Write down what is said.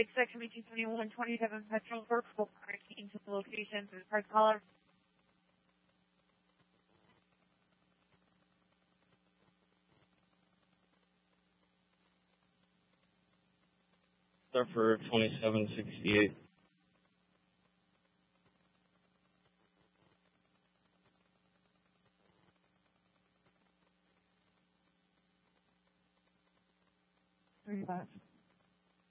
Flight section between 2127 Petrol Corp. Parking to the location. Press caller. Start for 2768. Five.